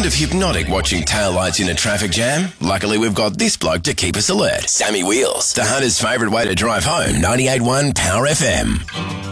Kind of hypnotic watching taillights in a traffic jam? Luckily, we've got this bloke to keep us alert. Sammy Wheels, the Hunter's favourite way to drive home. 98.1 Power FM.